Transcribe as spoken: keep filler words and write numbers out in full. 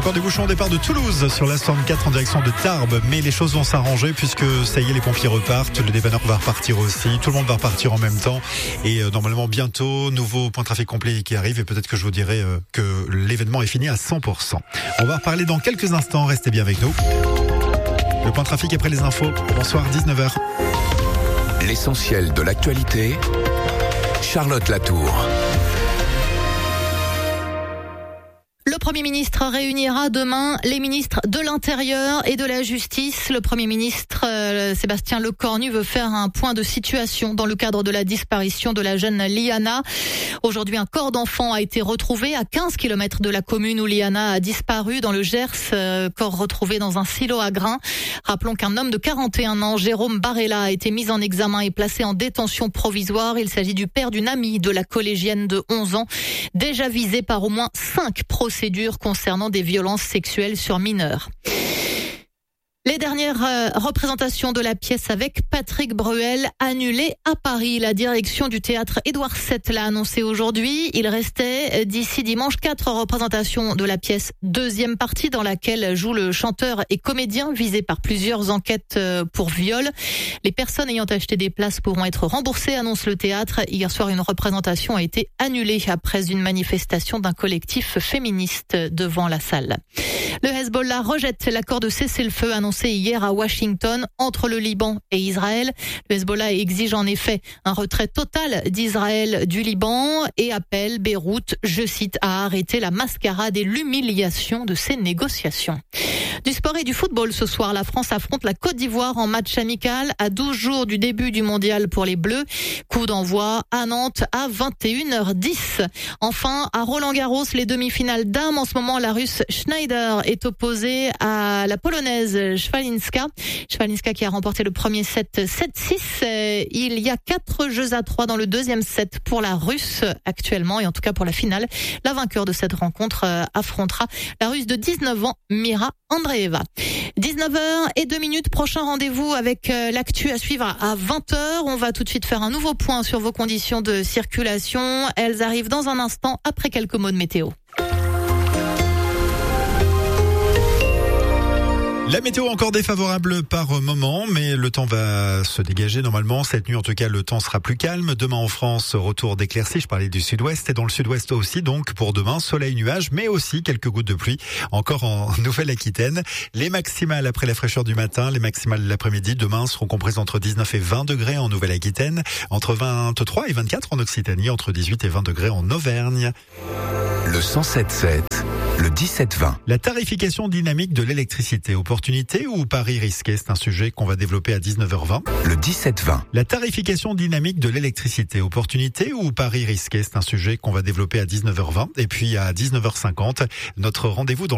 Encore des bouchons au départ de Toulouse sur la soixante-quatre en direction de Tarbes, mais les choses vont s'arranger puisque ça y est, les pompiers repartent, le dépanneur va repartir aussi, tout le monde va repartir en même temps et euh, normalement bientôt, nouveau point de trafic complet qui arrive et peut-être que je vous dirai euh, que l'événement est fini à cent pour cent. On va reparler dans quelques instants, restez bien avec nous. Le point de trafic après les infos. Bonsoir, dix-neuf heures. L'essentiel de l'actualité, Charlotte Latour. Le Premier ministre réunira demain les ministres de l'Intérieur et de la Justice. Le Premier ministre euh, Sébastien Lecornu veut faire un point de situation dans le cadre de la disparition de la jeune Liana. Aujourd'hui, un corps d'enfant a été retrouvé à quinze kilomètres de la commune où Liana a disparu dans le Gers, euh, corps retrouvé dans un silo à grains. Rappelons qu'un homme de quarante et un ans, Jérôme Barella, a été mis en examen et placé en détention provisoire. Il s'agit du père d'une amie de la collégienne de onze ans, déjà visée par au moins cinq procédures concernant des violences sexuelles sur mineurs. Les dernières euh, représentations de la pièce avec Patrick Bruel annulées à Paris. La direction du théâtre Édouard sept l'a annoncé aujourd'hui. Il restait d'ici dimanche quatre représentations de la pièce deuxième partie dans laquelle joue le chanteur et comédien visé par plusieurs enquêtes pour viol. Les personnes ayant acheté des places pourront être remboursées, annonce le théâtre. Hier soir, une représentation a été annulée après une manifestation d'un collectif féministe devant la salle. Le Hezbollah rejette l'accord de cessez-le-feu annoncé hier à Washington entre le Liban et Israël. Le Hezbollah exige en effet un retrait total d'Israël du Liban et appelle Beyrouth, je cite, à arrêter la mascarade et l'humiliation de ces négociations. Du sport et du football ce soir, la France affronte la Côte d'Ivoire en match amical à douze jours du début du mondial pour les Bleus. Coup d'envoi à Nantes à vingt et une heures dix. Enfin, à Roland-Garros, les demi-finales dames. En ce moment, la Russe Schneider est opposée à la Polonaise Szwalinska. Szwalinska qui a remporté le premier set sept six. Il y a quatre jeux à trois dans le deuxième set pour la Russe actuellement et en tout cas pour la finale. La vainqueur de cette rencontre affrontera la Russe de dix-neuf ans, Mira Andreeva. dix-neuf heures et deux minutes, prochain rendez-vous avec l'actu à suivre à vingt heures. On va tout de suite faire un nouveau point sur vos conditions de circulation. Elles arrivent dans un instant après quelques mots de météo. La météo encore défavorable par moment, mais le temps va se dégager normalement. Cette nuit, en tout cas, le temps sera plus calme. Demain en France, retour d'éclaircies. Je parlais du sud-ouest et dans le sud-ouest aussi. Donc pour demain, soleil, nuages, mais aussi quelques gouttes de pluie. Encore en Nouvelle-Aquitaine. Les maximales après la fraîcheur du matin, les maximales de l'après-midi, demain seront comprises entre dix-neuf et vingt degrés en Nouvelle-Aquitaine, entre vingt-trois et vingt-quatre en Occitanie, entre dix-huit et vingt degrés en Auvergne. Le cent sept sept. Le dix-sept vingt. La tarification dynamique de l'électricité, opportunité ou pari risqué, c'est un sujet qu'on va développer à dix-neuf heures vingt. Le dix-sept vingt. La tarification dynamique de l'électricité, opportunité ou pari risqué, c'est un sujet qu'on va développer à dix-neuf heures vingt. Et puis à dix-neuf heures cinquante, notre rendez-vous dans